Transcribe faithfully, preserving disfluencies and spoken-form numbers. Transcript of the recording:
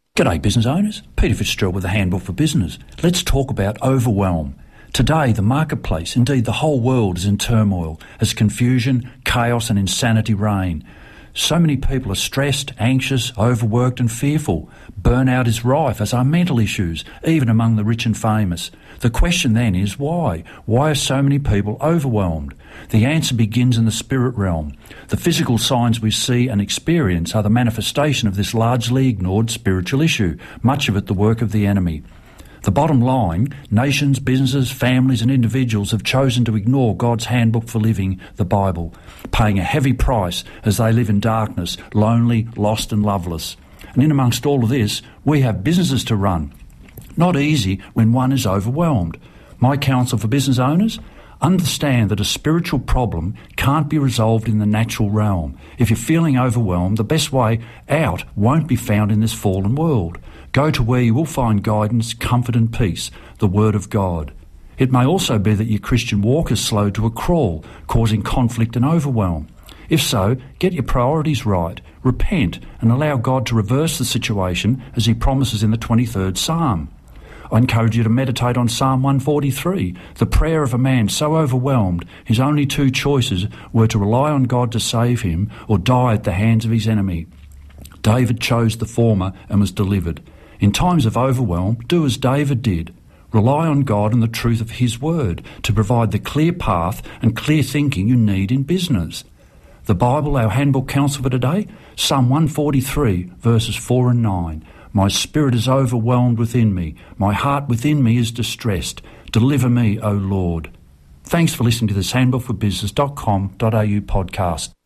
G'day business owners, Peter Fitzgerald with the Handbook for Business. Let's talk about overwhelm. Today the marketplace, indeed the whole world, is in turmoil as confusion, chaos and insanity reign. So many people are stressed, anxious, overworked and fearful. Burnout is rife, as are mental issues, even among the rich and famous. The question then is why? Why are so many people overwhelmed? The answer begins in the spirit realm. The physical signs we see and experience are the manifestation of this largely ignored spiritual issue, much of it the work of the enemy. The bottom line, nations, businesses, families and individuals have chosen to ignore God's handbook for living, the Bible, paying a heavy price as they live in darkness, lonely, lost and loveless. And in amongst all of this, we have businesses to run. Not easy when one is overwhelmed. My counsel for business owners? Understand that a spiritual problem can't be resolved in the natural realm. If you're feeling overwhelmed, the best way out won't be found in this fallen world. Go to where you will find guidance, comfort and peace, the Word of God. It may also be that your Christian walk is slowed to a crawl, causing conflict and overwhelm. If so, get your priorities right, repent and allow God to reverse the situation as he promises in the twenty-third Psalm. I encourage you to meditate on Psalm one forty-three, the prayer of a man so overwhelmed his only two choices were to rely on God to save him or die at the hands of his enemy. David chose the former and was delivered. In times of overwhelm, do as David did. Rely on God and the truth of his word to provide the clear path and clear thinking you need in business. The Bible, our handbook counsel for today, Psalm one forty-three, verses four and nine. My spirit is overwhelmed within me. My heart within me is distressed. Deliver me, O Lord. Thanks for listening to this handbook for business dot com dot a u podcast.